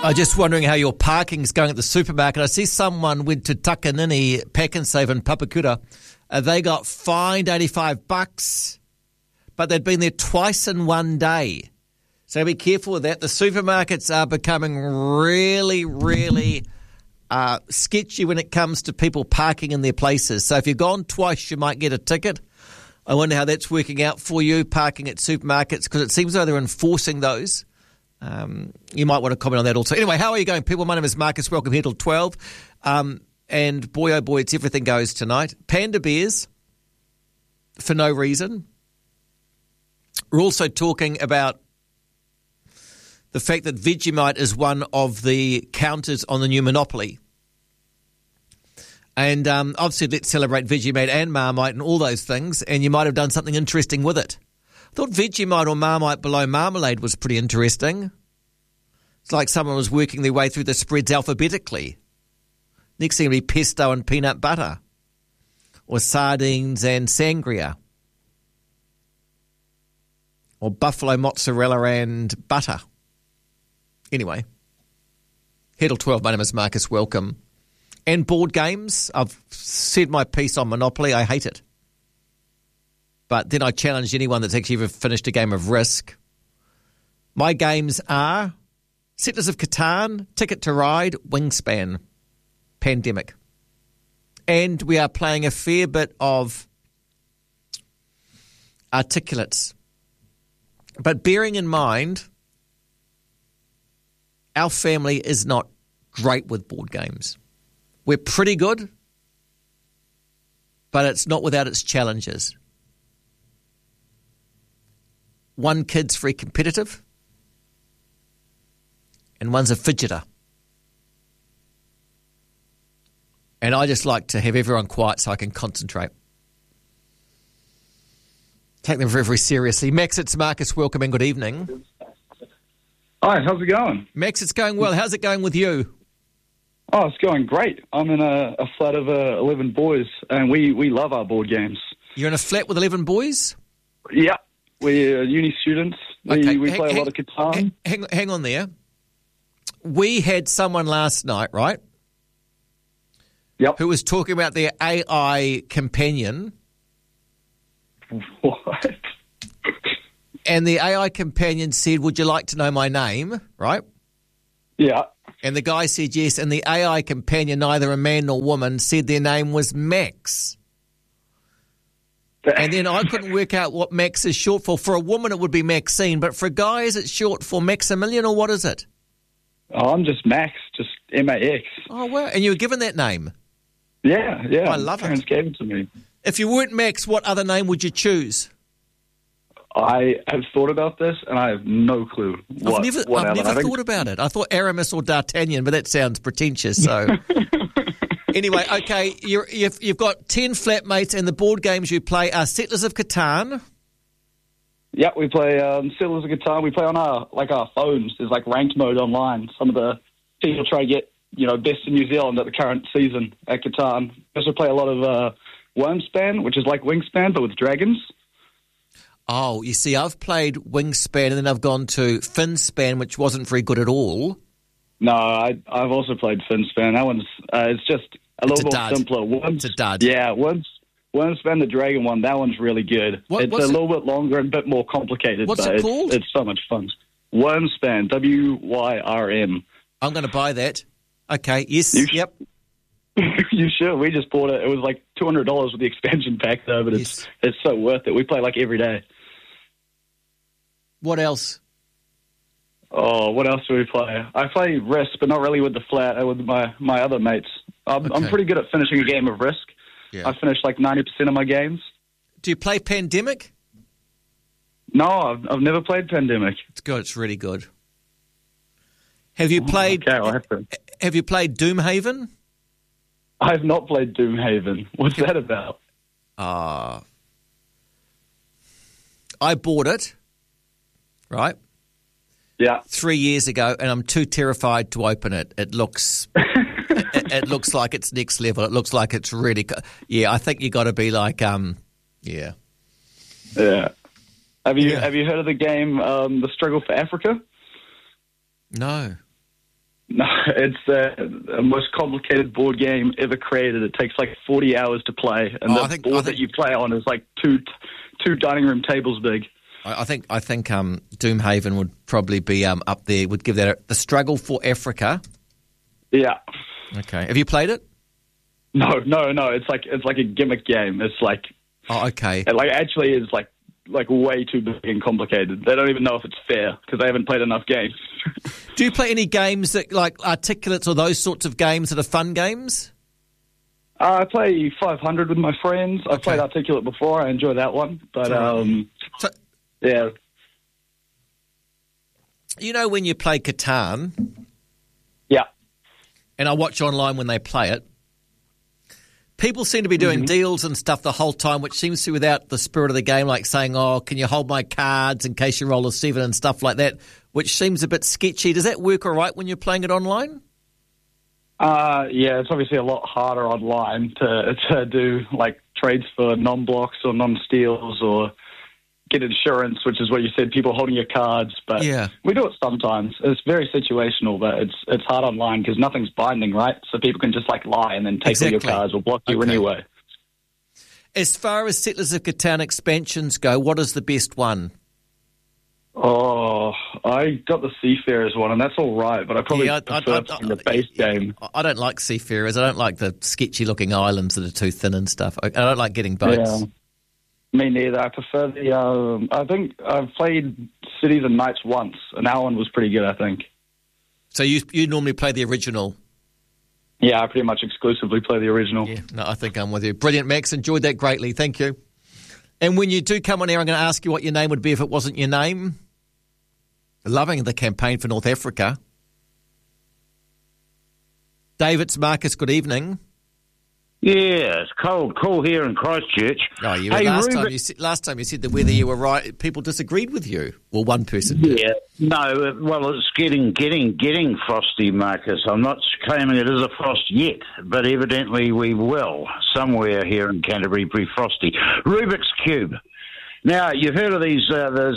I'm just wondering how your parking's going at the supermarket. I see someone went to Takanini, Pack and Save in Papakura. They got fined $85, but they'd been there twice in one day. So be careful with that. The supermarkets are becoming really, really sketchy when it comes to people parking in their places. So if you've gone twice, you might get a ticket. I wonder how that's working out for you, parking at supermarkets, because it seems though they're enforcing those. You might want to comment on that also. Anyway, how are you going, people? My name is Marcus. Welcome here till 12. And boy, oh boy, it's everything goes tonight. Panda bears, for no reason. We're also talking about the fact that Vegemite is one of the counters on the new Monopoly. And I've said let's celebrate Vegemite and Marmite and all those things, and you might have done something interesting with it. I thought Vegemite or Marmite below marmalade was pretty interesting. It's like someone was working their way through the spreads alphabetically. Next thing would be pesto and peanut butter, or sardines and sangria, or buffalo mozzarella and butter. Anyway, Headle 12, my name is Marcus, welcome. And board games, I've said my piece on Monopoly, I hate it. But then I challenge anyone that's actually ever finished a game of Risk. My games are Settlers of Catan, Ticket to Ride, Wingspan, Pandemic. And we are playing a fair bit of Articulates. But bearing in mind, our family is not great with board games. We're pretty good, but it's not without its challenges. One kid's very competitive, and one's a fidgeter. And I just like to have everyone quiet so I can concentrate. Take them very, very seriously. Max, it's Marcus. Welcome and good evening. Hi, how's it going? Max, it's going well. How's it going with you? Oh, it's going great. I'm in a flat of 11 boys, and we love our board games. You're in a flat with 11 boys? Yeah, we're uni students. We play a lot of Catan. Hang on there. We had someone last night, right? Yep. Who was talking about their AI companion. What? And the AI companion said, would you like to know my name, right? Yeah. And the guy said yes, and the AI companion, neither a man nor woman, said their name was Max. And then I couldn't work out what Max is short for. For a woman, it would be Maxine, but for a guy, is it short for Maximilian, or what is it? Oh, I'm just Max, just M-A-X. Oh, wow. And you were given that name? Yeah. I love it. My parents gave it to me. If you weren't Max, what other name would you choose? I have thought about this, and I have no clue. I've never thought about it. I thought Aramis or D'Artagnan, but that sounds pretentious. So, anyway, okay, you've got 10 flatmates, and the board games you play are Settlers of Catan. Yeah, we play Settlers of Catan. We play on our phones. There's ranked mode online. Some of the people try to get best in New Zealand at the current season at Catan. We also play a lot of Wormspan, which is like Wingspan but with dragons. Oh, you see, I've played Wingspan and then I've gone to Finspan, which wasn't very good at all. No, I've also played Finspan. That one's it's just a little more simpler. It's a dud. Yeah, Wormspan, the dragon one, that one's really good. It's a little bit longer and a bit more complicated. What's it called? It's so much fun. Wormspan, W-Y-R-M. I'm going to buy that. Okay, yes, yep. You should. We just bought it. It was like $200 with the expansion pack, though, but it's so worth it. We play every day. What else? Oh, what else do we play? I play Risk, but not really with the flat, with my other mates. I'm pretty good at finishing a game of Risk. Yeah. I finish 90% of my games. Do you play Pandemic? No, I've never played Pandemic. It's good. It's really good. Have you played? Okay, I'll have to. Have you played Doomhaven? I have not played Doomhaven. What's that about? I bought it, right? Yeah. 3 years ago, and I'm too terrified to open it. It looks it looks like it's next level. It looks like it's really yeah, I think you got to be yeah. Yeah. Have you heard of the game The Struggle for Africa? No. It's the most complicated board game ever created. It takes like 40 hours to play, and the board that you play on is like two dining room tables big. I think Doomhaven would probably be up there. Would give that the Struggle for Africa. Yeah. Okay. Have you played it? No. It's like a gimmick game. It's like. Oh, okay. It actually is like way too big and complicated. They don't even know if it's fair because they haven't played enough games. Do you play any games that like Articulates or those sorts of games that are fun games? I play 500 with my friends. I've played Articulate before. I enjoy that one. But, yeah. You know when you play Catan? Yeah. And I watch online when they play it. People seem to be doing deals and stuff the whole time, which seems to be without the spirit of the game, like saying, oh, can you hold my cards in case you roll a 7 and stuff like that, which seems a bit sketchy. Does that work all right when you're playing it online? Yeah, it's obviously a lot harder online to do like trades for non-blocks or non-steals or get insurance, which is what you said, people holding your cards. But we do it sometimes. It's very situational, but it's hard online because nothing's binding, right? So people can just like lie and then take all your cards or block you anyway. As far as Settlers of Catan expansions go, what is the best one? Oh, I got the Seafarers one, and that's all right, but I probably prefer the base game. I don't like Seafarers. I don't like the sketchy-looking islands that are too thin and stuff. I don't like getting boats. Yeah. Me neither. I prefer the. I think I've played Cities and Knights once, and that one was pretty good, I think. So you normally play the original? Yeah, I pretty much exclusively play the original. Yeah, no, I think I'm with you. Brilliant, Max. Enjoyed that greatly. Thank you. And when you do come on air, I'm going to ask you what your name would be if it wasn't your name. Loving the campaign for North Africa. David, Marcus, good evening. Yeah, it's cool here in Christchurch. Oh, last time you said that whether you were right, people disagreed with you. Well, one person did. Yeah, no, well, it's getting frosty, Marcus. I'm not claiming it is a frost yet, but evidently we will. Somewhere here in Canterbury be frosty. Rubik's Cube. Now, you've heard of these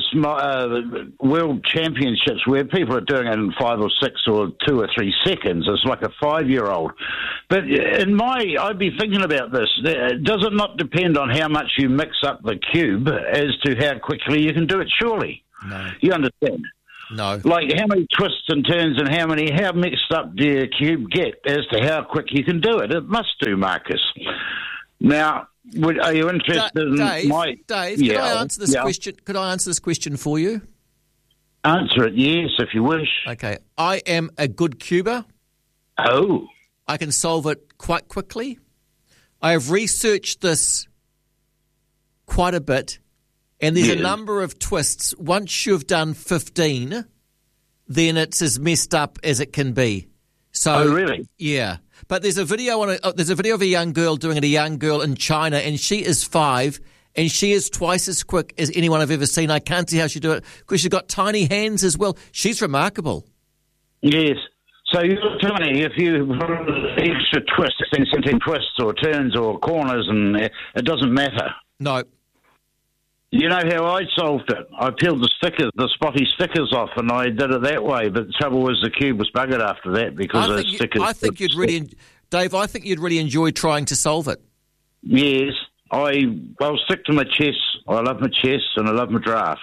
world championships where people are doing it in 5 or 6 or 2 or 3 seconds. It's like a 5-year-old. But I'd be thinking about this. Does it not depend on how much you mix up the cube as to how quickly you can do it, surely? No. You understand? No. Like how many twists and turns and how mixed up do your cube get as to how quick you can do it? It must do, Marcus. Now... Are you interested in my... Dave, could I answer this question? Could I answer this question for you? Answer it, yes, if you wish. Okay. I am a good cuber. Oh. I can solve it quite quickly. I have researched this quite a bit, and there's a number of twists. Once you've done 15, then it's as messed up as it can be. So, oh, really? Yeah. But there's a video of a young girl doing it, a young girl in China, and she is 5, and she is twice as quick as anyone I've ever seen. I can't see how she do it because she's got tiny hands as well. She's remarkable. Yes. So you're telling me if you put extra twists, incentive twists or turns or corners, and it doesn't matter? No. You know how I solved it? I peeled the spotty stickers off, and I did it that way. But the trouble was the cube was buggered after that because those stickers... Dave, I think you'd really enjoy trying to solve it. Yes. I'll stick to my chess. I love my chess, and I love my drafts.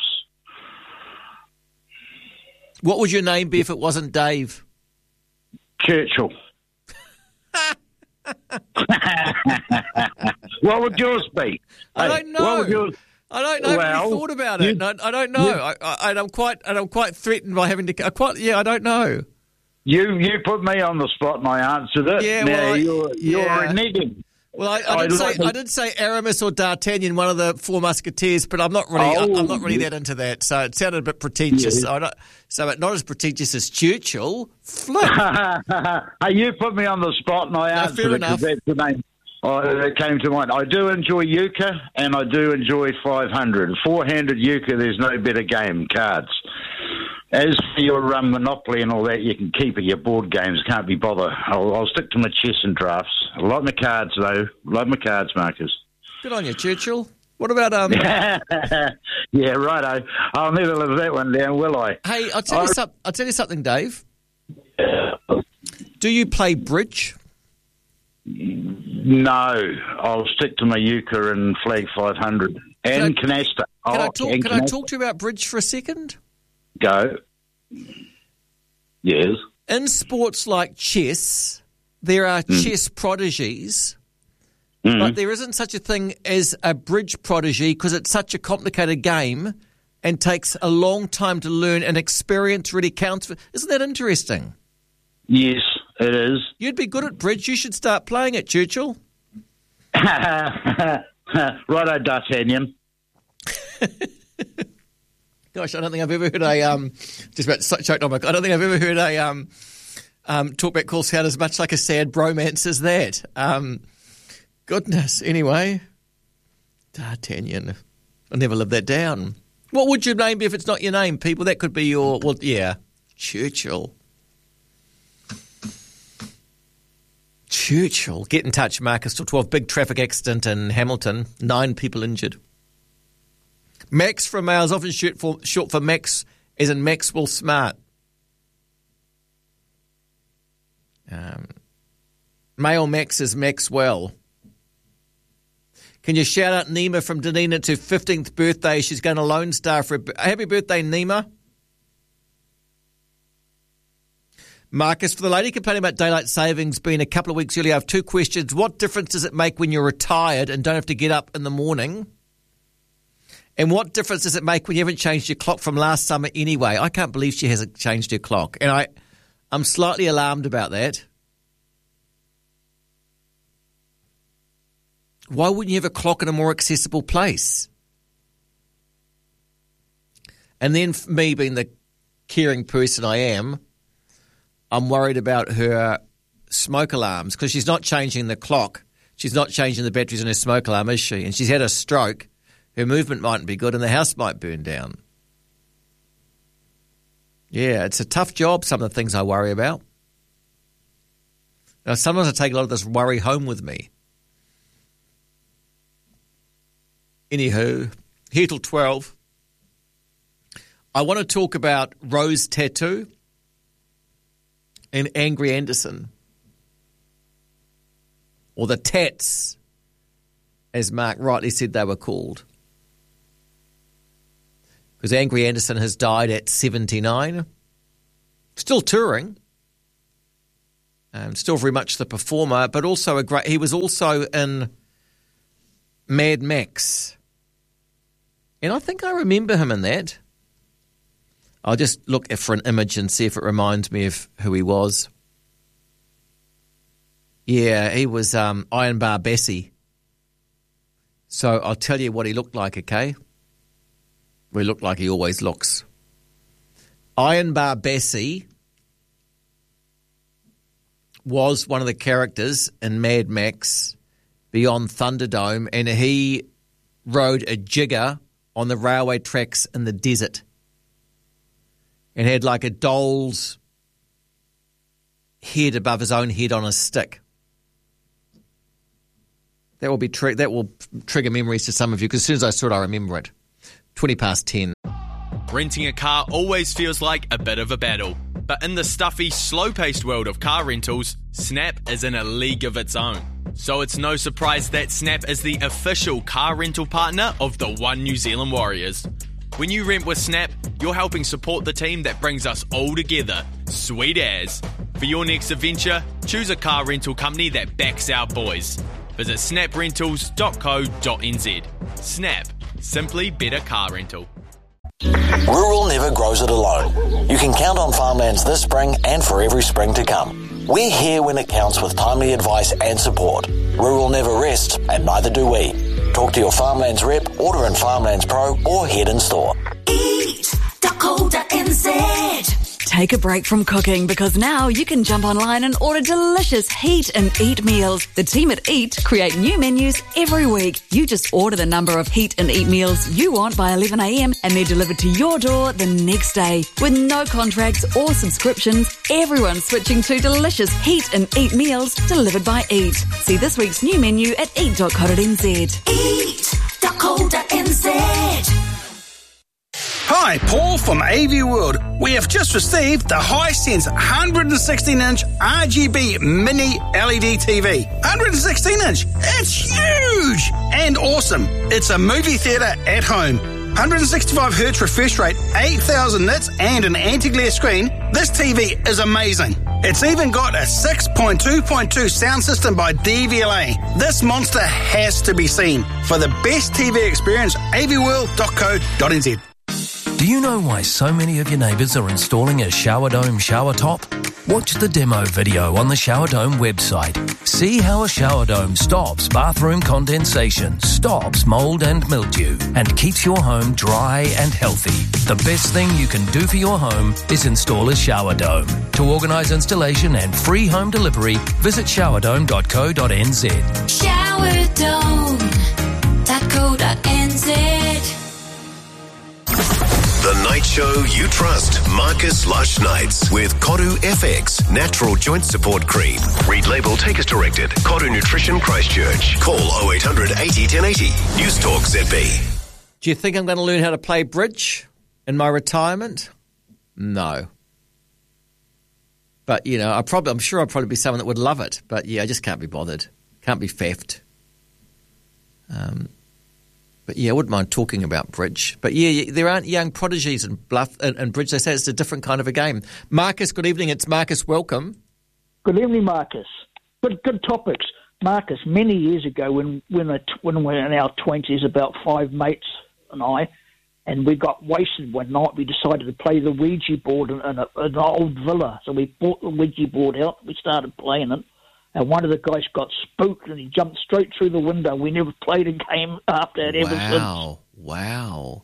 What would your name be if it wasn't Dave? Churchill. What would yours be? I don't know. What would yours... I don't know. Well, have you thought about it? I don't know. I'm quite threatened by having to. I don't know. You put me on the spot, and I answered it. Yeah, now you're reneging. Well, I did say Aramis or D'Artagnan, one of the 4 Musketeers, but I'm not really. I'm not really that into that. So it sounded a bit pretentious. Yeah. Not as pretentious as Churchill. Flip. Hey, you put me on the spot, and I answered it because that's the name. That came to mind. I do enjoy euchre, and I do enjoy 500. 4-handed euchre, there's no better game, cards. As for your Monopoly and all that, you can keep it. Your board games, can't be bothered. I'll stick to my chess and drafts. I like my cards, though. Love my cards, Marcus. Good on you, Churchill. What about... Yeah, righto. I'll never live that one down, will I? Hey, I'll tell you something, Dave. Do you play bridge? No, I'll stick to my euchre and flag 500 and canasta. Can I talk to you about bridge for a second? Go. Yes. In sports like chess, there are chess prodigies, but there isn't such a thing as a bridge prodigy because it's such a complicated game and takes a long time to learn, and experience really counts. Isn't that interesting? Yes, it is. You'd be good at bridge. You should start playing it, Churchill. Righto, D'Artagnan. Gosh, I don't think I've ever heard a just about choked on my. I don't think I've ever heard a talkback call sound as much like a sad bromance as that. Goodness. Anyway, D'Artagnan. I'll never live that down. What would your name be if it's not your name, people? That could be your. Well, yeah, Churchill. Churchill. Get in touch, Marcus, till 12. Big traffic accident in Hamilton. 9 people injured. Max from Mail is often short for Max, as in Maxwell Smart. Male Max is Maxwell. Can you shout out Nima from Dunedin to 15th birthday? She's going to Lone Star for a happy birthday, Nima. Marcus, for the lady complaining about daylight savings being a couple of weeks earlier, I have 2 questions. What difference does it make when you're retired and don't have to get up in the morning? And what difference does it make when you haven't changed your clock from last summer anyway? I can't believe she hasn't changed her clock. And I'm slightly alarmed about that. Why wouldn't you have a clock in a more accessible place? And then for me, being the caring person I am, I'm worried about her smoke alarms because she's not changing the clock. She's not changing the batteries in her smoke alarm, is she? And she's had a stroke. Her movement mightn't be good and the house might burn down. Yeah, it's a tough job, some of the things I worry about. Now, sometimes I take a lot of this worry home with me. Anywho, here till 12. I want to talk about Rose Tattoo and Angry Anderson. Or the Tats, as Mark rightly said they were called. Because Angry Anderson has died at 79. Still touring. Still very much the performer, but also he was also in Mad Max. And I think I remember him in that. I'll just look for an image and see if it reminds me of who he was. Yeah, he was Iron Bar Bessie. So I'll tell you what he looked like, okay? Well, he looked like he always looks. Iron Bar Bessie was one of the characters in Mad Max Beyond Thunderdome, and he rode a jigger on the railway tracks in the desert and had like a doll's head above his own head on a stick. That will trigger memories to some of you because as soon as I saw it, I remember it. 10:20. Renting a car always feels like a bit of a battle. But in the stuffy, slow-paced world of car rentals, Snap is in a league of its own. So it's no surprise that Snap is the official car rental partner of the One New Zealand Warriors. When you rent with Snap, you're helping support the team that brings us all together. Sweet as. For your next adventure, choose a car rental company that backs our boys. Visit snaprentals.co.nz. Snap. Simply better car rental. Rural never grows it alone. You can count on Farmlands this spring and for every spring to come. We're here when it counts with timely advice and support. Rural never rests, and neither do we. Talk to your Farmlands rep, order in Farmlands Pro, or head in store. Eat.co.nz. Take a break from cooking because now you can jump online and order delicious Heat and Eat meals. The team at Eat create new menus every week. You just order the number of Heat and Eat meals you want by 11 a.m. and they're delivered to your door the next day. With no contracts or subscriptions, everyone's switching to delicious Heat and Eat meals delivered by Eat. See this week's new menu at eat.co.nz. Eat.co.nz. Hi, Hi, Paul from AV World. We have just received the Hisense 116-inch RGB Mini LED TV. 116-inch. It's huge and awesome. It's a movie theatre at home. 165Hz refresh rate, 8,000 nits and an anti-glare screen. This TV is amazing. It's even got a 6.2.2 sound system by DVLA. This monster has to be seen. For the best TV experience, avworld.co.nz. Do you know why so many of your neighbours are installing a Shower Dome shower top? Watch the demo video on the Shower Dome website. See how a shower dome stops bathroom condensation, stops mould and mildew, and keeps your home dry and healthy. The best thing you can do for your home is install a shower dome. To organise installation and free home delivery, visit showerdome.co.nz. Showerdome.co.nz. The night show you trust. Marcus Lush Nights with Kodu FX Natural Joint Support Cream. Read label, take as directed. Kodu Nutrition Christchurch. Call 0800 80 1080. News Talk ZB. Do you think I'm going to learn how to play bridge in my retirement? No. But, you know, I'm sure I'd probably be someone that would love it. But, yeah, I just can't be bothered. Can't be faffed. But, yeah, I wouldn't mind talking about bridge. But, yeah, there aren't young prodigies in bluff and bridge. They say it's a different kind of a game. Marcus, good evening. It's Marcus. Welcome. Good evening, Marcus. Good topics. Marcus, many years ago when we were in our 20s, about 5 mates and I, and we got wasted one night, we decided to play the Ouija board in an old villa. So we bought the Ouija board out. We started playing it. And one of the guys got spooked and he jumped straight through the window. We never played a game after that ever since. Wow.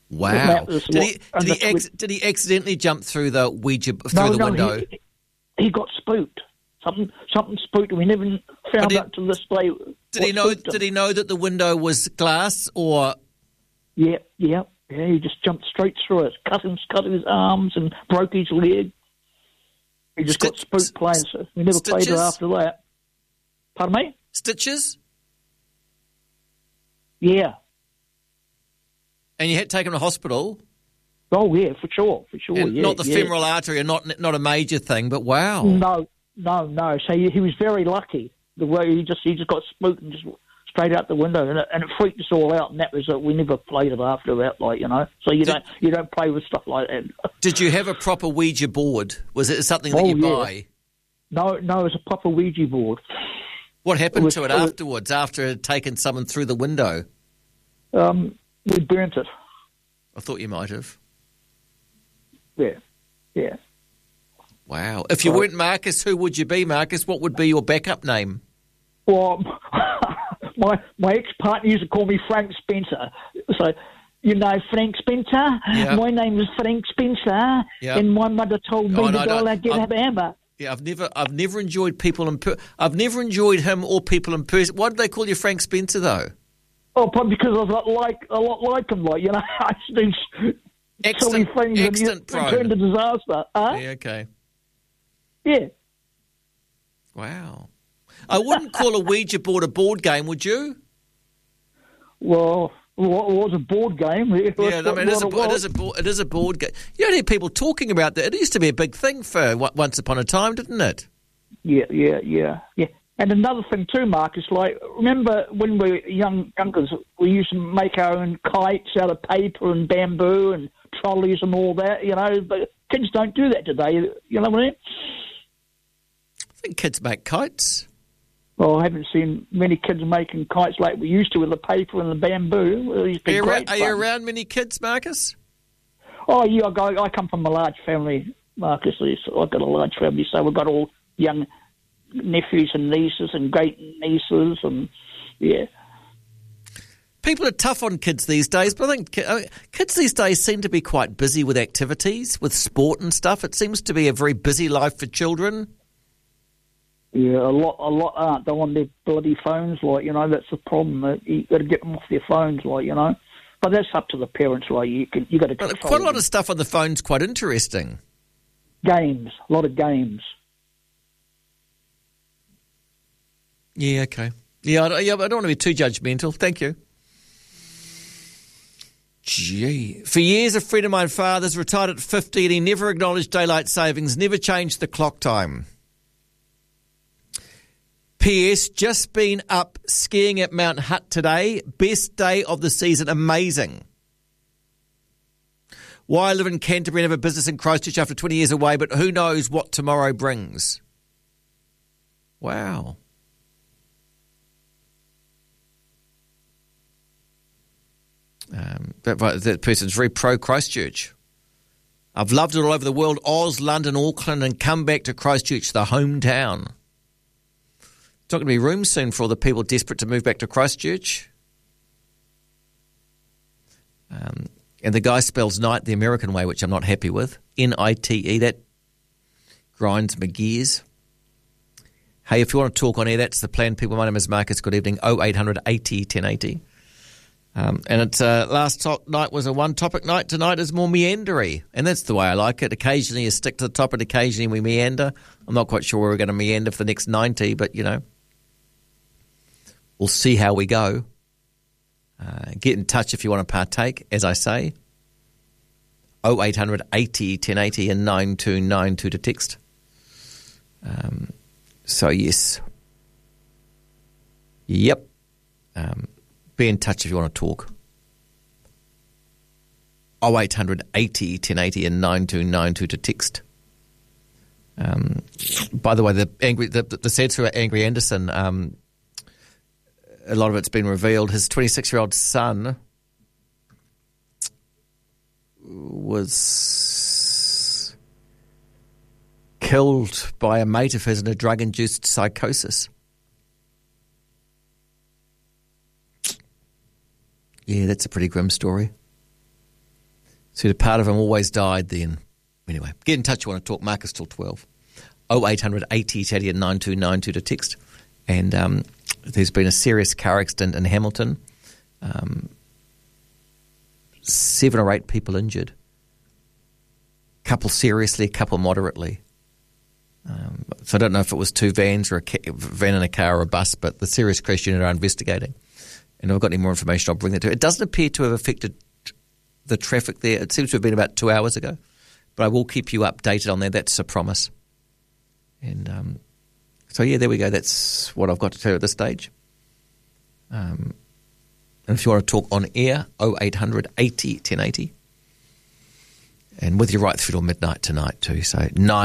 Did he accidentally jump through the Ouija the window? He got spooked. Something spooked. We never found out to this day. Did he know that the window was glass or? Yeah. He just jumped straight through it. Cut his arms and broke his leg. He just got spooked playing, so we never played it after that. Pardon me? Stitches? Yeah. And you had to take him to hospital? Oh, yeah, for sure. And yeah, not the femoral artery, and not a major thing, but wow. No. So he was very lucky. The way he just got spooked and just straight out the window, and it freaked us all out. And that was we never played it after that, like, you know. So you don't play with stuff like that. Did you have a proper Ouija board? Was it something that you buy? No, it was a proper Ouija board. What happened to it afterwards? After it had taken someone through the window? We burnt it. I thought you might have. Yeah. Wow. If you weren't Marcus, who would you be, Marcus? What would be your backup name? Well, my ex-partner used to call me Frank Spencer. So, you know, Frank Spencer? Yeah. My name is Frank Spencer. Yeah. And my mother told me I'd get a hammer. Yeah, I've never enjoyed people I've never enjoyed him or people in person. Why did they call you Frank Spencer, though? Oh, probably because I was a lot like him, like, you know. I used to do silly things and turn to disaster. Yeah, okay. Yeah. Wow. I wouldn't call a Ouija board a board game, would you? Well, it was a board game. It is a board game. You don't hear people talking about that. It used to be a big thing for once upon a time, didn't it? Yeah. And another thing too, Marcus, like, remember when we were youngers, we used to make our own kites out of paper and bamboo and trolleys and all that, you know, but kids don't do that today, you know what I mean? I think kids make kites. Well, I haven't seen many kids making kites like we used to with the paper and the bamboo. Are you around many kids, Marcus? Oh, yeah, I come from a large family, Marcus. So I've got a large family, so we've got all young nephews and nieces and great nieces, and yeah. People are tough on kids these days, but I think kids these days seem to be quite busy with activities, with sport and stuff. It seems to be a very busy life for children. Yeah, a lot aren't. They're on their bloody phones, like, you know, that's the problem. You got to get them off their phones, like, you know. But that's up to the parents, like, you got to control quite a lot of stuff on the phone's quite interesting. Games, a lot of games. Yeah, okay. Yeah, I don't want to be too judgmental. Thank you. Gee. For years, a friend of mine, father's retired at 50 and he never acknowledged daylight savings, never changed the clock time. P.S. Just been up skiing at Mount Hutt today. Best day of the season. Amazing. Why I live in Canterbury and have a business in Christchurch after 20 years away, but who knows what tomorrow brings. Wow. That person's very pro-Christchurch. I've loved it all over the world, Oz, London, Auckland, and come back to Christchurch, the hometown. It's not going to be room soon for all the people desperate to move back to Christchurch. And the guy spells night the American way, which I'm not happy with. N-I-T-E, that grinds my gears. Hey, if you want to talk on air, that's the plan, people. My name is Marcus. Good evening. 0800 80 1080. And it's last night was a one-topic night. Tonight is more meandery, and that's the way I like it. Occasionally you stick to the topic, occasionally we meander. I'm not quite sure where we're going to meander for the next 90, but, you know, we'll see how we go. Get in touch if you want to partake, as I say. 0800 80 1080 and 9292 to text. So, yes. Yep. Be in touch if you want to talk. 0800 80 1080 and 9292 to text. By the way, the sad story about Angry Anderson, a lot of it's been revealed. His 26-year-old son was killed by a mate of his in a drug-induced psychosis. Yeah, that's a pretty grim story. So the part of him always died then. Anyway, get in touch if you want to talk. Marcus till 12. 0800 80 1080 and 9292 to text. And there's been a serious car accident in Hamilton. 7 or 8 people injured. A couple seriously, a couple moderately. So I don't know if it was 2 vans or a van and a car or a bus, but the serious crash unit are investigating. And if I've got any more information, I'll bring that to you. It doesn't appear to have affected the traffic there. It seems to have been about 2 hours ago. But I will keep you updated on that. That's a promise. And so, yeah, there we go. That's what I've got to tell you at this stage. And if you want to talk on air, 0800 80 1080. And with you right through till midnight tonight too. So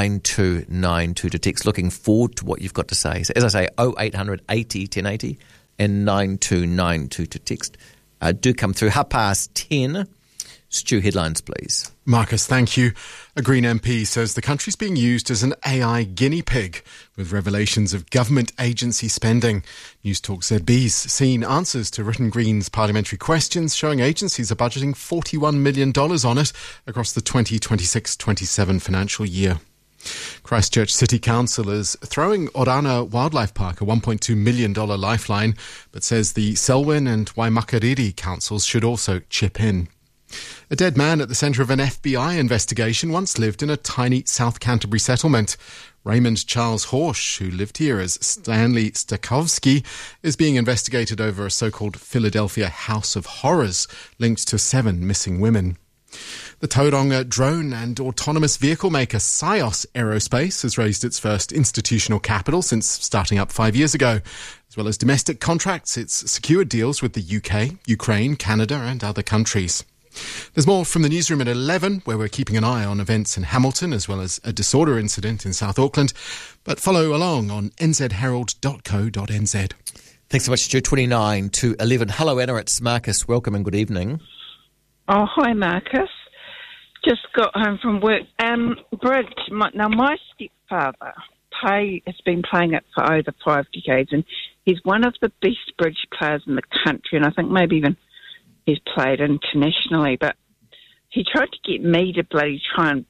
9292 to text. Looking forward to what you've got to say. So as I say, 0800 80 1080 and 9292 to text. Do come through. 10:30. Stu, headlines, please. Marcus, thank you. A Green MP says the country's being used as an AI guinea pig with revelations of government agency spending. News Talk ZB's seen answers to written Greens parliamentary questions showing agencies are budgeting $41 million on it across the 2026-27 financial year. Christchurch City Council is throwing Orana Wildlife Park a $1.2 million lifeline, but says the Selwyn and Waimakariri councils should also chip in. A dead man at the centre of an FBI investigation once lived in a tiny South Canterbury settlement. Raymond Charles Horsch, who lived here as Stanley Stakowski, is being investigated over a so-called Philadelphia House of Horrors linked to 7 missing women. The Tauranga drone and autonomous vehicle maker Sios Aerospace has raised its first institutional capital since starting up 5 years ago. As well as domestic contracts, it's secured deals with the UK, Ukraine, Canada and other countries. There's more from the newsroom at 11, where we're keeping an eye on events in Hamilton as well as a disorder incident in South Auckland. But follow along on nzherald.co.nz. Thanks so much, Stu. 29 to 11. Hello, Anna. It's Marcus. Welcome and good evening. Oh, hi, Marcus. Just got home from work. Bridge. My stepfather has been playing it for over 5 decades, and he's one of the best bridge players in the country, and I think maybe even he's played internationally. But he tried to get me to bloody try and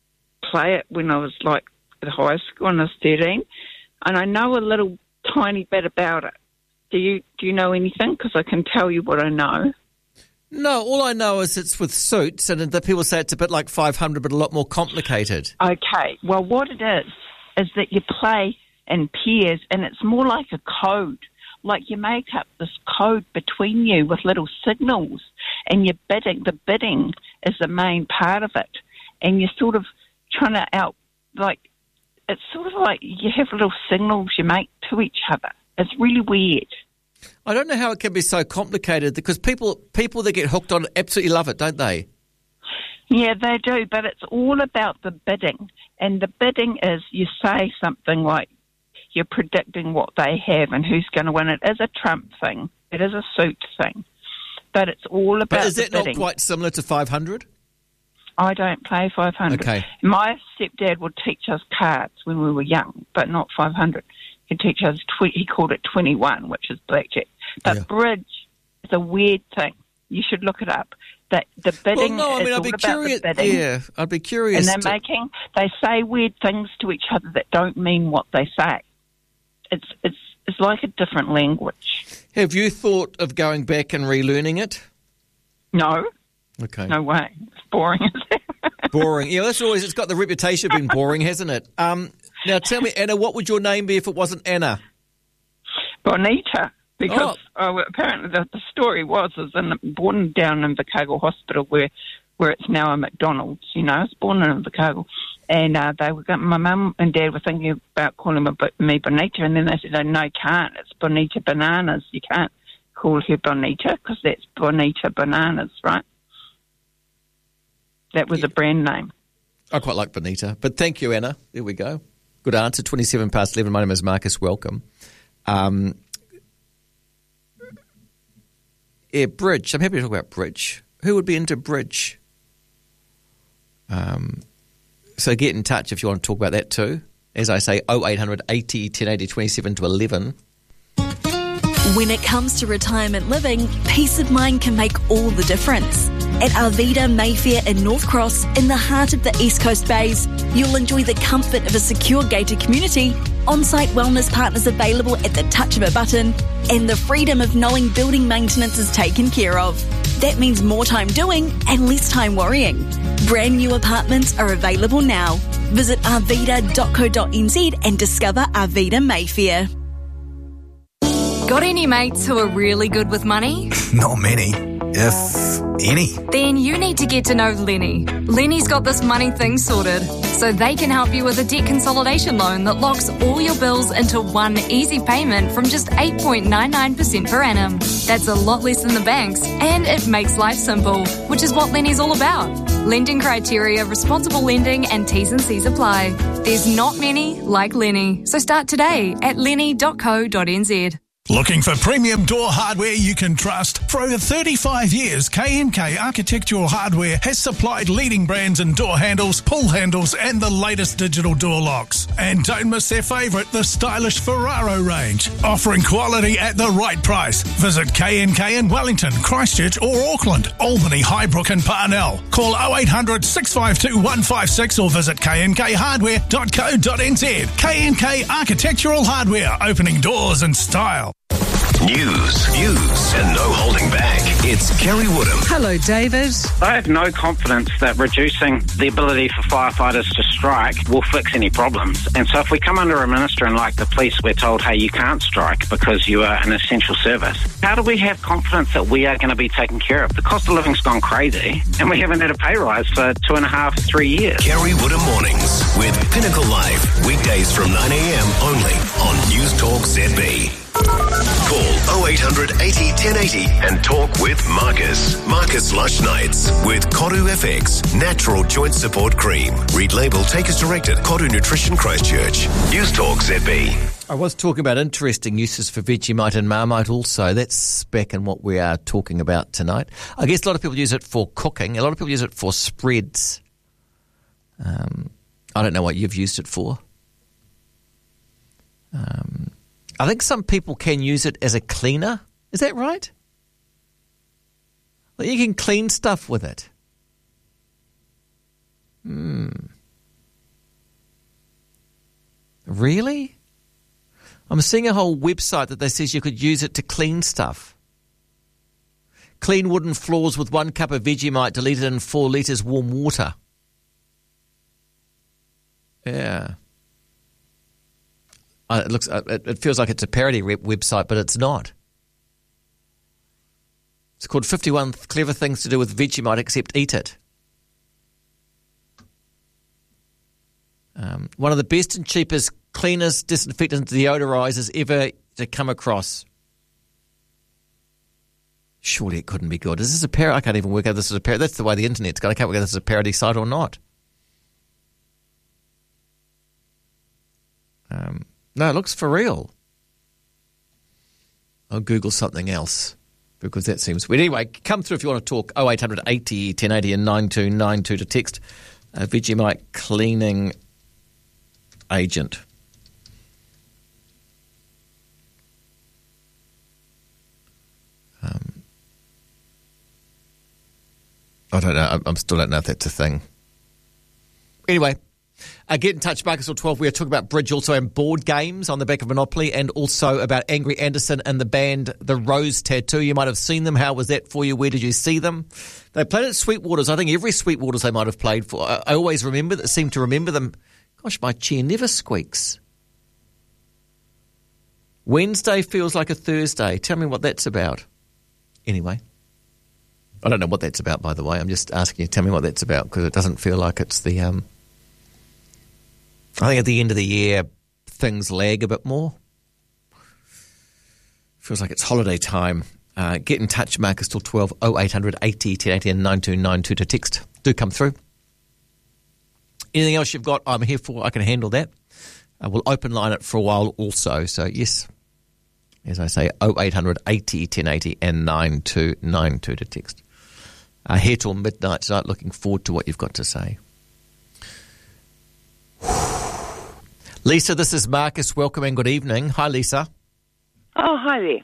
play it when I was like at high school when I was 13, and I know a little tiny bit about it. Do you know anything? Because I can tell you what I know. No, all I know is it's with suits, and the people say it's a bit like 500, but a lot more complicated. Okay, well, what it is that you play in pairs, and it's more like a code. like you make up this code between you with little signals, and you're bidding. The bidding is the main part of it, and you're sort of trying to it's sort of like you have little signals you make to each other. It's really weird. I don't know how it can be so complicated, because people that get hooked on it absolutely love it, don't they? Yeah, they do, but it's all about the bidding. And the bidding is you say something like you're predicting what they have and who's going to win. It is a Trump thing. It is a suit thing. But it's all about But is that bidding. not quite similar to 500? I don't play 500. Okay. My stepdad would teach us cards when we were young, but not 500. He'd teach us, he called it 21, which is blackjack. But bridge is a weird thing. You should look it up. The bidding I'd be curious. Yeah, I'd be curious. And they say weird things to each other that don't mean what they say. It's like a different language. Have you thought of going back and relearning it? No. Okay. No way. It's boring. Boring. Yeah, it's got the reputation of being boring, hasn't it? Now tell me, Anna, what would your name be if it wasn't Anna? Bonita. Because apparently the story was born down in Invercargill Hospital where it's now a McDonald's, I was born in Invercargill. And my mum and dad were thinking about calling me Bonita, and then they said, no, can't. It's Bonita Bananas. You can't call her Bonita because that's Bonita Bananas, right? That was a brand name. I quite like Bonita. But thank you, Anna. There we go. Good answer. 27 past 11. My name is Marcus. Welcome. Bridge. I'm happy to talk about bridge. Who would be into bridge? So get in touch if you want to talk about that too. As I say, 0800 80 1080 27 to 11. When it comes to retirement living, peace of mind can make all the difference. At Arvida Mayfair in North Cross, in the heart of the East Coast Bays, you'll enjoy the comfort of a secure gated community, on-site wellness partners available at the touch of a button, and the freedom of knowing building maintenance is taken care of. That means more time doing and less time worrying. Brand new apartments are available now. Visit arvida.co.nz and discover Arvida Mayfair. Got any mates who are really good with money? Not many, if any. Then you need to get to know Lenny. Lenny's got this money thing sorted, so they can help you with a debt consolidation loan that locks all your bills into one easy payment from just 8.99% per annum. That's a lot less than the banks, and it makes life simple, which is what Lenny's all about. Lending criteria, responsible lending, and T's and C's apply. There's not many like Lenny, so start today at lenny.co.nz. Looking for premium door hardware you can trust? For over 35 years, K&K Architectural Hardware has supplied leading brands in door handles, pull handles, and the latest digital door locks. And don't miss their favourite, the stylish Ferraro range, offering quality at the right price. Visit K&K in Wellington, Christchurch or Auckland, Albany, Highbrook and Parnell. Call 0800 652 156 or visit knkhardware.co.nz. K&K Architectural Hardware, opening doors in style. News, views, and no holding back. It's Kerry Woodham. Hello, David. I have no confidence that reducing the ability for firefighters to strike will fix any problems. And so if we come under a minister and like the police, we're told, hey, you can't strike because you are an essential service. How do we have confidence that we are going to be taken care of? The cost of living's gone crazy and we haven't had a pay rise for 2.5, 3 years. Kerry Woodham Mornings with Pinnacle Live. Weekdays from 9 a.m. only on News Talk ZB. Call 0800 80 1080 and talk with Marcus. Marcus Lush Nights with Koru FX Natural Joint Support Cream. Read label, take as directed. Koru Nutrition Christchurch. News Talk ZB. I was talking about interesting uses for Vegemite and Marmite also. That's back in what we are talking about tonight. I guess a lot of people use it for cooking. A lot of people use it for spreads. I don't know what you've used it for. I think some people can use it as a cleaner. Is that right? Well, you can clean stuff with it. Really? I'm seeing a whole website that says you could use it to clean stuff. Clean wooden floors with 1 cup of Vegemite diluted in 4 litres warm water. Yeah. It feels like it's a parody website, but it's not. It's called 51 Clever Things to Do with Vegemite, except eat it. One of the best and cheapest cleaners, disinfectants, deodorizers ever to come across. Surely it couldn't be good. Is this a parody? I can't even work out this is a parody. That's the way the internet's gone. I can't work out this is a parody site or not. No, it looks for real. I'll Google something else because that seems weird. Anyway, come through if you want to talk. 0800 80 1080 and 9292 to text Vegemite cleaning agent. I don't know. I still don't know if that's a thing. Anyway, get in touch, Marcus or 12. We are talking about bridge also and board games on the back of Monopoly, and also about Angry Anderson and the band The Rose Tattoo. You might have seen them. How was that for you? Where did you see them? They played at Sweetwaters. I think every Sweetwaters they might have played for. I always seem to remember them. Gosh, my chair never squeaks. Wednesday feels like a Thursday. Tell me what that's about. Anyway. I don't know what that's about, by the way. I'm just asking you, tell me what that's about, because it doesn't feel like it's the... I think at the end of the year, things lag a bit more. Feels like it's holiday time. Get in touch, Marcus, till 12, 0800 80 1080 and 9292 to text. Do come through. Anything else you've got, I'm here for. I can handle that. We'll open line it for a while also. So, yes, as I say, 0800 80 1080 and 9292 to text. Here till midnight tonight. Looking forward to what you've got to say. Lisa, this is Marcus. Welcome and good evening. Hi, Lisa. Oh, hi there.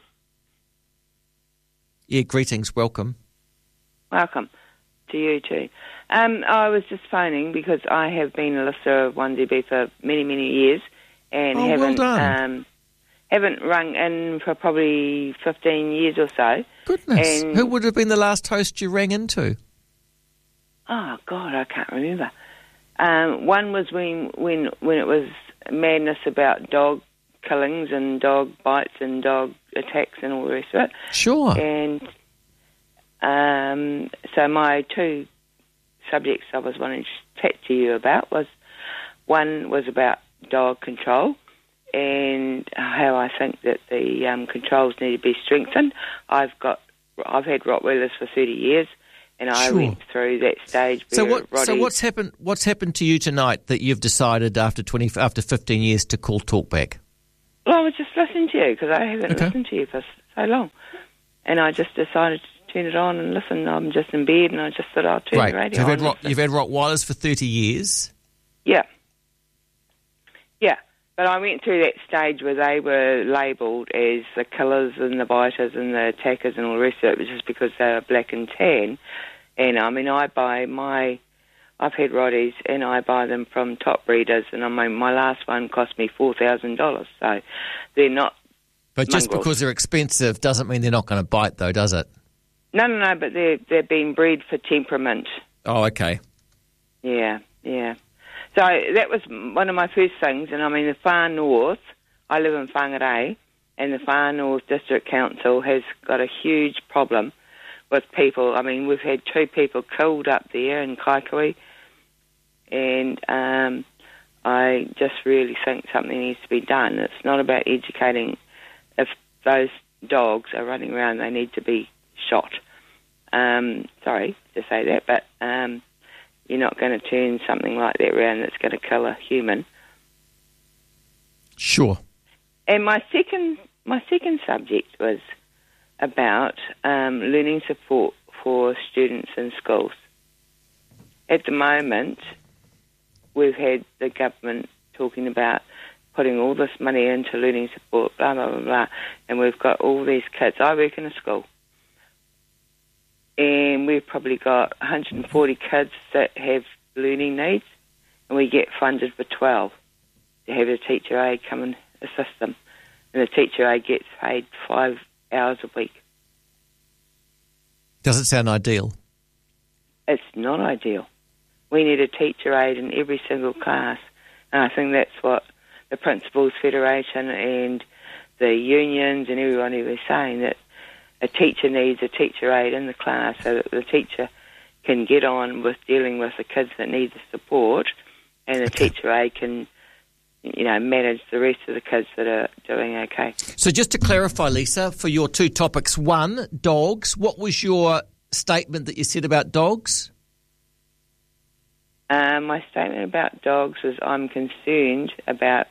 Yeah, greetings. Welcome. Welcome to you too. I was just phoning because I have been a listener of 1DB for many, many years and haven't rung in for probably 15 years or so. Goodness. Who would have been the last host you rang into? Oh, God, I can't remember. One was when it was madness about dog killings and dog bites and dog attacks and all the rest of it. Sure. And so my two subjects I was wanting to chat to you about was, one was about dog control and how I think that the controls need to be strengthened. I've had Rottweilers for 30 years, and I went through that stage. So what's happened? What's happened to you tonight that you've decided after 15 years to call Talkback? Well, I was just listening to you because I haven't listened to you for so long, and I just decided to turn it on and listen. I'm just in bed, and I just thought I'll turn the radio on. You've had Rottweilers for 30 years. Yeah. But I went through that stage where they were labelled as the killers and the biters and the attackers and all the rest of it, just because they were black and tan. And I mean, I've had Rotties and I buy them from top breeders, and I mean, my last one cost me $4,000, so they're not. But just because they're expensive doesn't mean they're not going to bite, though, does it? No, but they're being bred for temperament. Oh, okay. Yeah. So that was one of my first things, and I mean, the Far North, I live in Whangarei, and the Far North District Council has got a huge problem with people. I mean, we've had 2 people killed up there in Kaikoui, and I just really think something needs to be done. It's not about educating. If those dogs are running around, they need to be shot. Sorry to say that, but... you're not going to turn something like that around that's going to kill a human. Sure. And my second subject was about learning support for students in schools. At the moment, we've had the government talking about putting all this money into learning support, blah, blah, blah, blah, and we've got all these kids. I work in a school. And we've probably got 140 kids that have learning needs, and we get funded for 12 to have a teacher aide come and assist them. And the teacher aide gets paid 5 hours a week. Doesn't sound ideal. It's not ideal. We need a teacher aide in every single class, and I think that's what the Principals Federation and the unions and everybody was saying that a teacher needs a teacher aide in the class so that the teacher can get on with dealing with the kids that need the support, and the teacher aide can, manage the rest of the kids that are doing okay. So just to clarify, Lisa, for your two topics, one, dogs, what was your statement that you said about dogs? My statement about dogs was I'm concerned about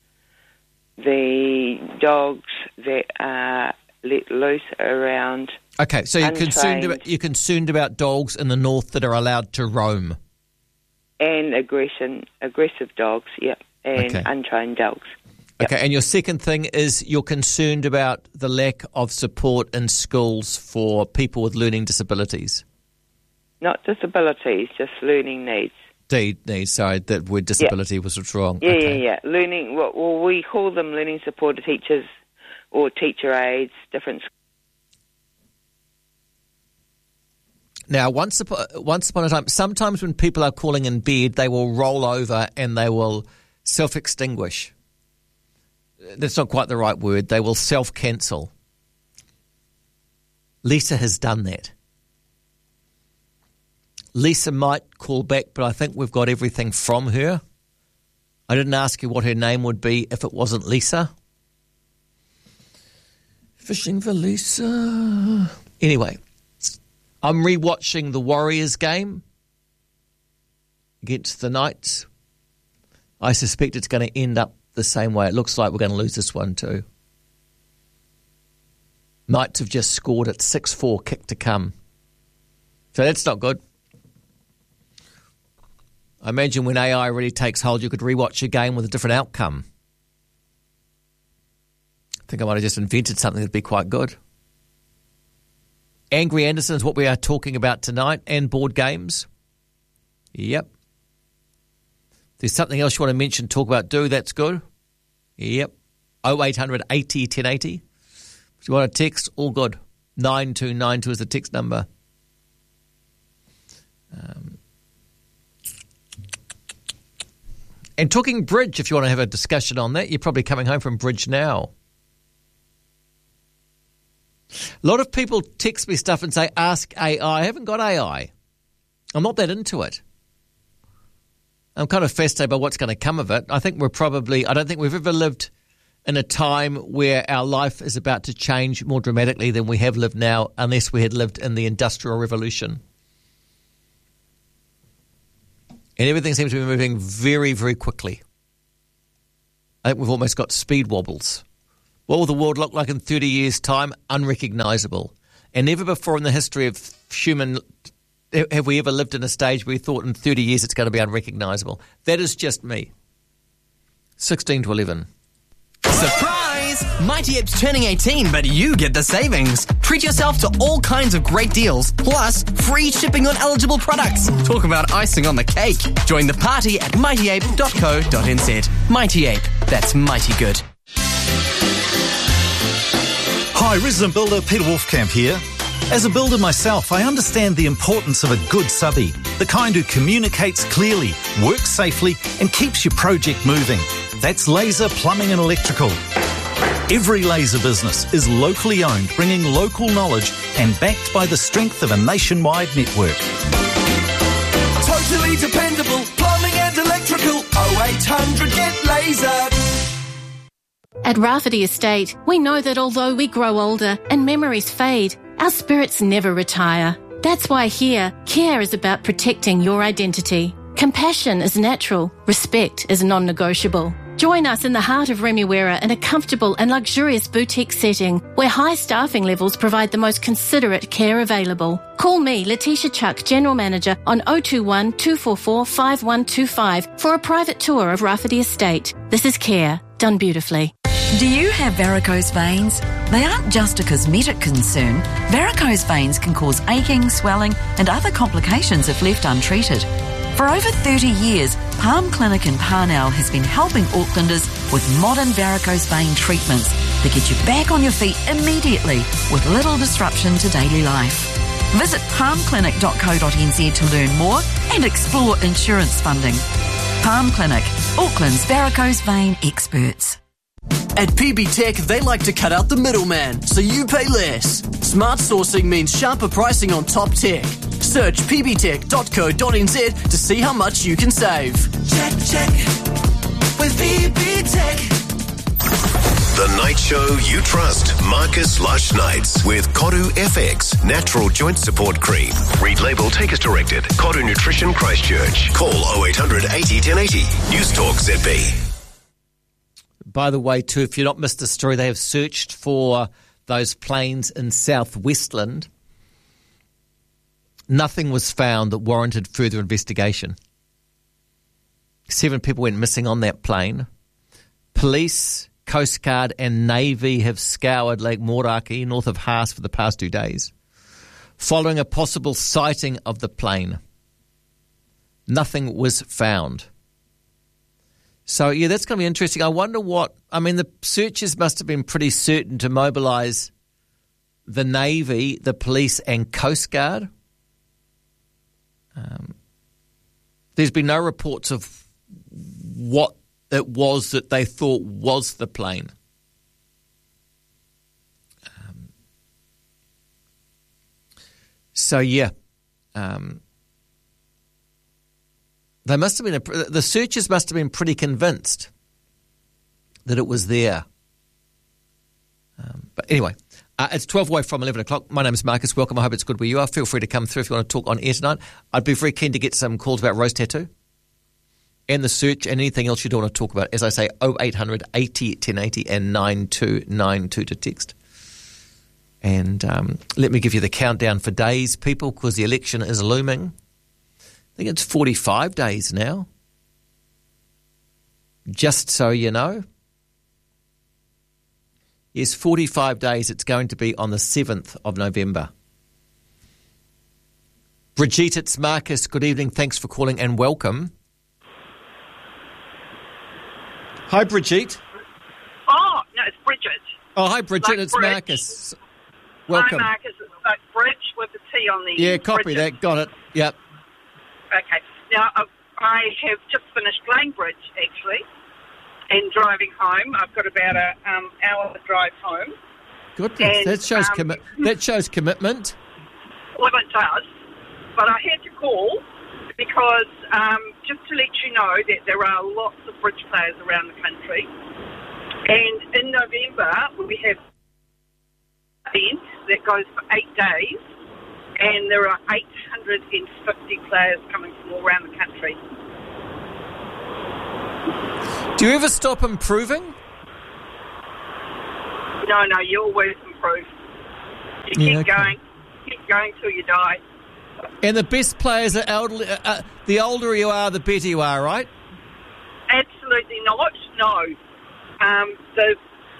the dogs that are let loose around. Okay, so you're concerned about dogs in the north that are allowed to roam, and aggressive dogs, and untrained dogs. Yep. Okay, and your second thing is you're concerned about the lack of support in schools for people with learning disabilities. Not disabilities, just learning needs. Needs, sorry, that word disability was wrong. Yeah. Learning, well, we call them learning supported teachers or teacher aides, different. Now, once upon a time, sometimes when people are calling in bed, they will roll over and they will self-extinguish. That's not quite the right word. They will self-cancel. Lisa has done that. Lisa might call back, but I think we've got everything from her. I didn't ask you what her name would be if it wasn't Lisa. Fishing for Lisa. Anyway, I'm rewatching the Warriors game against the Knights. I suspect it's going to end up the same way. It looks like we're going to lose this one too. Knights have just scored at 6-4, kick to come. So that's not good. I imagine when AI really takes hold, you could rewatch a game with a different outcome. I think I might have just invented something that'd be quite good. Angry Anderson is what we are talking about tonight, and board games. Yep. If there's something else you want to mention, talk about, that's good. Yep. 0800 80 1080. If you want a text, all good. 9292 is the text number. And talking bridge, if you want to have a discussion on that, you're probably coming home from bridge now. A lot of people text me stuff and say, ask AI. I haven't got AI. I'm not that into it. I'm kind of fascinated by what's going to come of it. I don't think we've ever lived in a time where our life is about to change more dramatically than we have lived now, unless we had lived in the Industrial Revolution. And everything seems to be moving very, very quickly. I think we've almost got speed wobbles. What will the world look like in 30 years' time? Unrecognisable. And never before in the history of human have we ever lived in a stage where we thought in 30 years it's going to be unrecognisable. That is just me. 16 to 11. Surprise! Mighty Ape's turning 18, but you get the savings. Treat yourself to all kinds of great deals, plus free shipping on eligible products. Talk about icing on the cake. Join the party at mightyape.co.nz. Mighty Ape. That's mighty good. Hi, resident builder Peter Wolfcamp here. As a builder myself, I understand the importance of a good subby, the kind who communicates clearly, works safely, and keeps your project moving. That's Laser Plumbing and Electrical. Every laser business is locally owned, bringing local knowledge and backed by the strength of a nationwide network. Totally dependable plumbing and electrical. 0800 get laser. At Rafferty Estate, we know that although we grow older and memories fade, our spirits never retire. That's why here, care is about protecting your identity. Compassion is natural. Respect is non-negotiable. Join us in the heart of Remuera in a comfortable and luxurious boutique setting where high staffing levels provide the most considerate care available. Call me, Letitia Chuck, General Manager, on 021 244 5125 for a private tour of Rafferty Estate. This is care, done beautifully. Do you have varicose veins? They aren't just a cosmetic concern. Varicose veins can cause aching, swelling, and other complications if left untreated. For over 30 years, Palm Clinic in Parnell has been helping Aucklanders with modern varicose vein treatments that get you back on your feet immediately with little disruption to daily life. Visit palmclinic.co.nz to learn more and explore insurance funding. Palm Clinic, Auckland's varicose vein experts. At PB Tech, they like to cut out the middleman, so you pay less. Smart sourcing means sharper pricing on top tech. Search pbtech.co.nz to see how much you can save. Check with PB Tech. The night show you trust. Marcus Lush Nights with Kodu FX Natural Joint Support Cream. Read label, take as directed. Kodu Nutrition Christchurch. Call 0800 80 1080. News Talk ZB. By the way, too, if you've not missed the story, they have searched for those planes in South Westland. Nothing was found that warranted further investigation. 7 people went missing on that plane. Police, Coast Guard and Navy have scoured Lake Moraki north of Haas for the past 2 days, following a possible sighting of the plane. Nothing was found. So, yeah, that's going to be interesting. I wonder the searchers must have been pretty certain to mobilise the Navy, the police and Coast Guard. There's been no reports of what it was that they thought was the plane. They must have been the searchers must have been pretty convinced that it was there. But anyway, it's 12 away from 11 o'clock. My name is Marcus. Welcome. I hope it's good where you are. Feel free to come through if you want to talk on air tonight. I'd be very keen to get some calls about Rose Tattoo and the search and anything else you don't want to talk about. As I say, 0800 80 1080 and 9292 to text. And let me give you the countdown for days, people, because the election is looming. I think it's 45 days now. Just so you know. Yes, 45 days. It's going to be on the 7th of November. Brigitte, it's Marcus. Good evening. Thanks for calling and welcome. Hi, Brigitte. Oh, no, it's Bridget. Oh, hi, Bridget. Like it's Bridge. Marcus. Welcome. Hi, Marcus. It's like Bridge with the T on the... Yeah, copy Bridget. that. Got it. Yep. Okay. Now, I have just finished Lanebridge, actually, and driving home. I've got about an hour drive home. Goodness, And, that shows commitment. Well, it does. But I had to call because just to let you know that there are lots of bridge players around the country. And in November, we have an event that goes for 8 days. And there are 850 players coming from all around the country. Do you ever stop improving? No, you always improve. You keep going till you die. And the best players are elderly. The older you are, the better you are, right? Absolutely not. No. The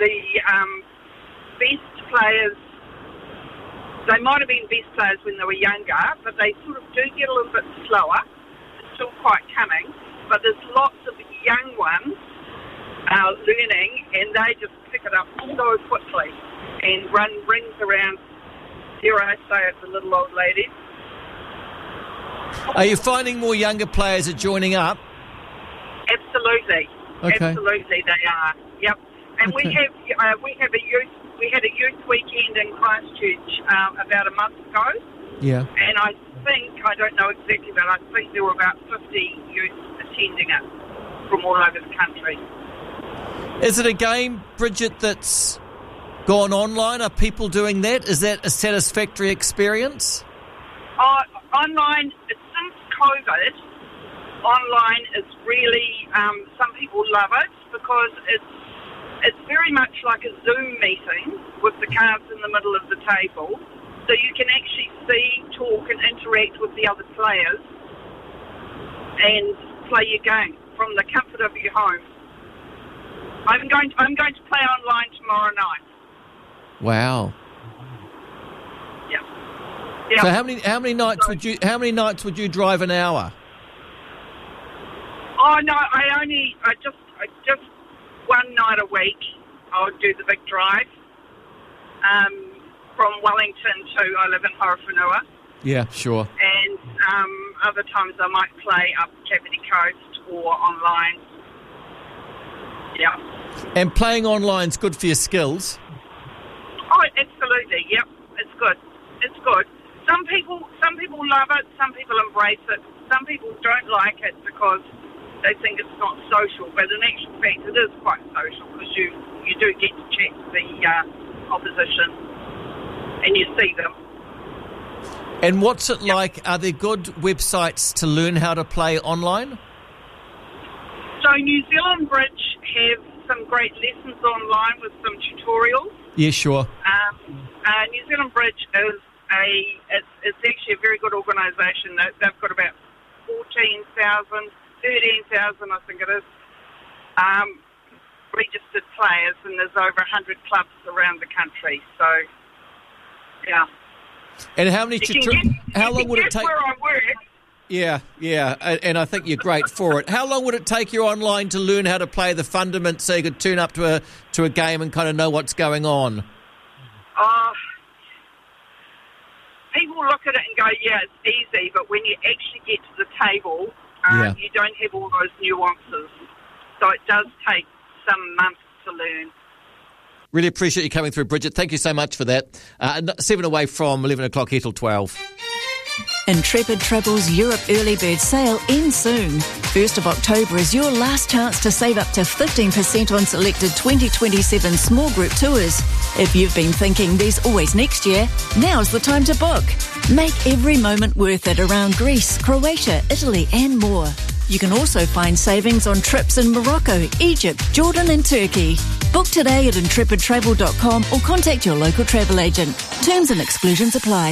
best players. They might have been best players when they were younger, but they sort of do get a little bit slower. It's still quite coming, but there's lots of young ones learning, and they just pick it up so quickly and run rings around, dare I say it, the little old ladies. Are you finding more younger players are joining up? Absolutely. Okay. Absolutely, they are. Yep. And Okay. we had a youth weekend in Christchurch about a month ago. Yeah. And I don't know exactly, but I think there were about 50 youth attending it from all over the country. Is it a game, Bridget, that's gone online? Are people doing that? Is that a satisfactory experience? Online, since COVID, online is really, some people love it because it's very much like a Zoom meeting with the cards in the middle of the table. So you can actually see, talk and interact with the other players and play your game from the comfort of your home. I'm going to play online tomorrow night. Wow. Yeah. So how many nights would you drive an hour? Oh no, I just one night a week I would do the big drive from Wellington to, I live in Horowhenua. Yeah, sure. And other times I might play up Kapiti Coast or online. Yeah. And playing online's good for your skills. Oh, absolutely. Yep, it's good. It's good. Some people love it. Some people embrace it. Some people don't like it because they think it's not social. But in actual fact, it is quite social because you do get to chat to the opposition and you see them. And what's it like? Are there good websites to learn how to play online? So New Zealand Bridge have some great lessons online with some tutorials. Yeah, sure. New Zealand Bridge is it's actually a very good organisation. They've got about 13,000, I think it is, registered players, and there's over 100 clubs around the country. So, yeah. And how many? How long would it take? Where I work. Yeah, and I think you're great for it. How long would it take you online to learn how to play the fundament so you could turn up to a game and kind of know what's going on? People look at it and go, yeah, it's easy, but when you actually get to the table, you don't have all those nuances. So it does take some months to learn. Really appreciate you coming through, Bridget. Thank you so much for that. 7 away from 11 o'clock here till 12. Intrepid Travel's Europe Early Bird Sale ends soon. 1st of October is your last chance to save up to 15% on selected 2027 small group tours. If you've been thinking there's always next year, now's the time to book. Make every moment worth it around Greece, Croatia, Italy and more. You can also find savings on trips in Morocco, Egypt, Jordan and Turkey. Book today at intrepidtravel.com or contact your local travel agent. Terms and exclusions apply.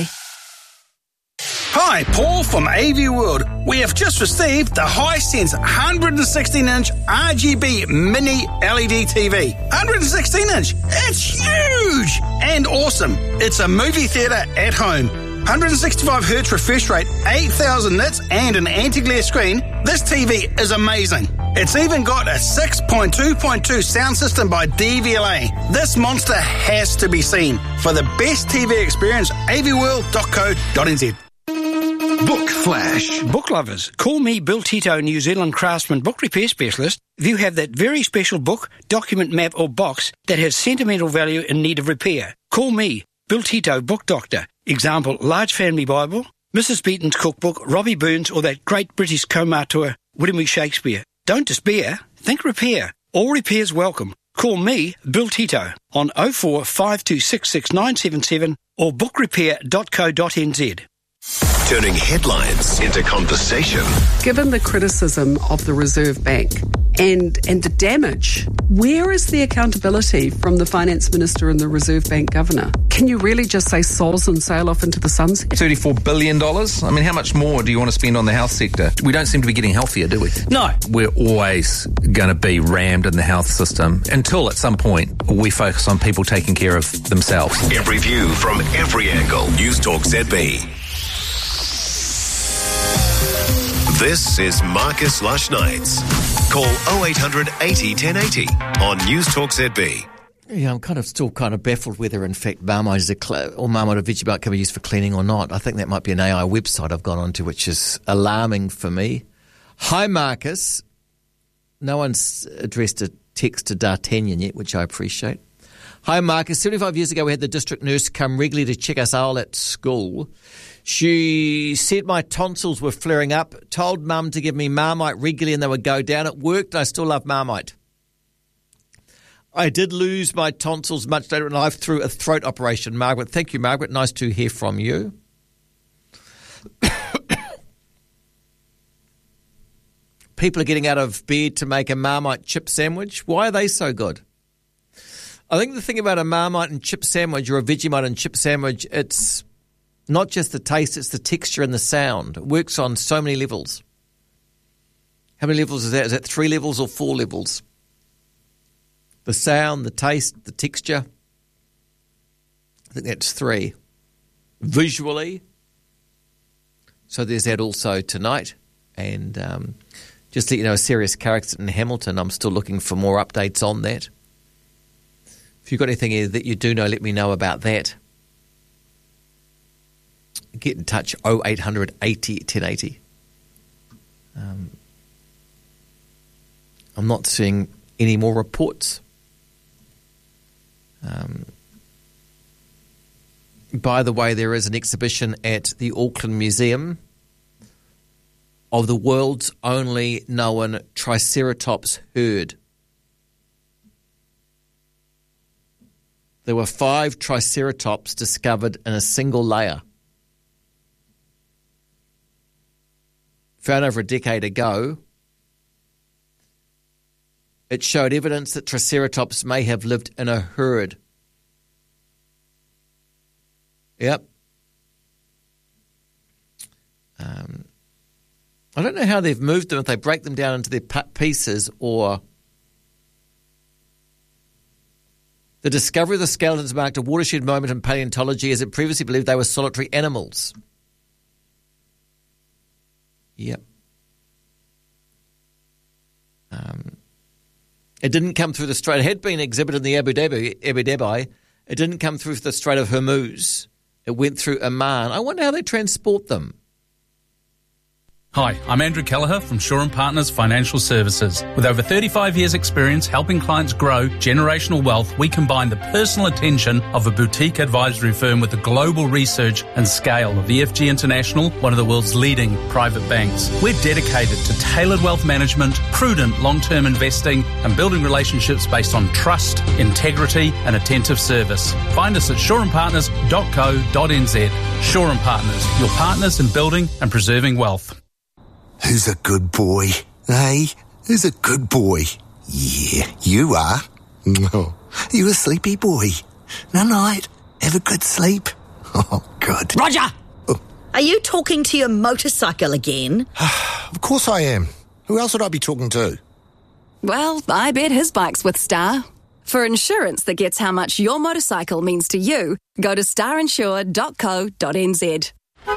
Hi, Paul from AV World. We have just received the Hisense 116-inch RGB Mini LED TV. 116-inch. It's huge and awesome. It's a movie theatre at home. 165Hz refresh rate, 8,000 nits and an anti-glare screen. This TV is amazing. It's even got a 6.2.2 sound system by DVLA. This monster has to be seen. For the best TV experience, avworld.co.nz. Book Flash. Book lovers, call me Bill Tito, New Zealand craftsman book repair specialist. If you have that very special book, document, map or box that has sentimental value in need of repair, call me, Bill Tito, book doctor. Example, Large Family Bible, Mrs. Beaton's cookbook, Robbie Burns or that great British Comator, William E. Shakespeare. Don't despair, think repair. All repairs welcome. Call me, Bill Tito, on 04 5266 977 or bookrepair.co.nz. Turning headlines into conversation. Given the criticism of the Reserve Bank and the damage, where is the accountability from the Finance Minister and the Reserve Bank Governor? Can you really just say soz and sail off into the sunset? $34 billion? I mean, how much more do you want to spend on the health sector? We don't seem to be getting healthier, do we? No. We're always going to be rammed in the health system until at some point we focus on people taking care of themselves. Every view from every angle. News Talk ZB. This is Marcus Lush Nights. Call 0800 80 1080 on News Talk ZB. Yeah, I'm still baffled whether, in fact, Marmite or Marmite or Vegemite can be used for cleaning or not. I think that might be an AI website I've gone onto, which is alarming for me. Hi, Marcus. No one's addressed a text to D'Artagnan yet, which I appreciate. Hi, Marcus. 75 years ago, we had the district nurse come regularly to check us all at school. She said my tonsils were flaring up, told Mum to give me Marmite regularly and they would go down. It worked. I still love Marmite. I did lose my tonsils much later in life through a throat operation, Margaret. Thank you, Margaret. Nice to hear from you. People are getting out of bed to make a Marmite chip sandwich. Why are they so good? I think the thing about a Marmite and chip sandwich or a Vegemite and chip sandwich, it's not just the taste, it's the texture and the sound. It works on so many levels. How many levels is that? Is that 3 levels or 4 levels? The sound, the taste, the texture. I think that's 3. Visually. So there's that also tonight. And just to let you know, a serious car accident in Hamilton. I'm still looking for more updates on that. If you've got anything that you do know, let me know about that. Get in touch, 0800 80 1080. I'm not seeing any more reports. By the way, there is an exhibition at the Auckland Museum of the world's only known Triceratops herd. There were 5 Triceratops discovered in a single layer. Found over a decade ago, it showed evidence that Triceratops may have lived in a herd. Yep. I don't know how they've moved them, if they break them down into their pieces or... The discovery of the skeletons marked a watershed moment in paleontology, as it previously believed they were solitary animals. Yep. It didn't come through the Strait. It had been exhibited in the Abu Dhabi. It didn't come through the Strait of Hormuz. It went through Oman. I wonder how they transport them. Hi, I'm Andrew Kelleher from Shaw & Partners Financial Services. With over 35 years' experience helping clients grow generational wealth, we combine the personal attention of a boutique advisory firm with the global research and scale of the FG International, one of the world's leading private banks. We're dedicated to tailored wealth management, prudent long-term investing, and building relationships based on trust, integrity, and attentive service. Find us at shawandpartners.co.nz. Shaw & Partners, your partners in building and preserving wealth. Who's a good boy? Hey, who's a good boy? Yeah, you are. Oh, you a sleepy boy. Night-night. Have a good sleep. Oh, good. Roger! Oh. Are you talking to your motorcycle again? Of course I am. Who else would I be talking to? Well, I bet his bike's with Star. For insurance that gets how much your motorcycle means to you, go to starinsure.co.nz.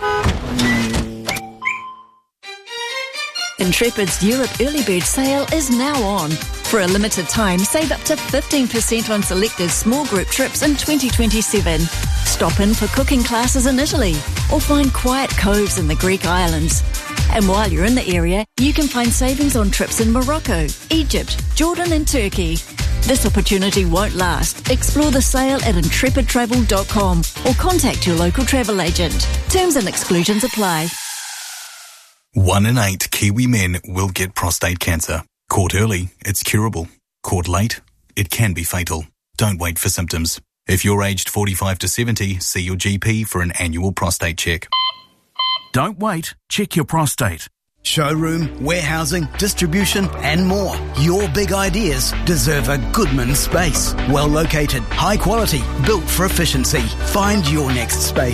Intrepid's Europe Early Bird sale is now on. For a limited time, save up to 15% on selected small group trips in 2027. Stop in for cooking classes in Italy or find quiet coves in the Greek islands. And while you're in the area, you can find savings on trips in Morocco, Egypt, Jordan and Turkey. This opportunity won't last. Explore the sale at intrepidtravel.com or contact your local travel agent. Terms and exclusions apply. 1 in 8 Kiwi men will get prostate cancer. Caught early, it's curable. Caught late, it can be fatal. Don't wait for symptoms. If you're aged 45 to 70, see your GP for an annual prostate check. Don't wait. Check your prostate. Showroom, warehousing, distribution and more. Your big ideas deserve a Goodman space. Well located, high quality, built for efficiency. Find your next space.